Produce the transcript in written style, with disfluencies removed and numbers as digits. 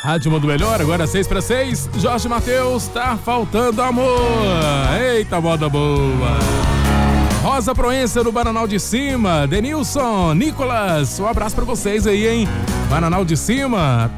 Rádio Mundo Melhor, agora 6:06. Jorge Mateus, tá faltando amor. Eita, moda boa. Rosa Proença no Bananal de Cima. Denilson, Nicolas, um abraço pra vocês aí, hein? Bananal de Cima,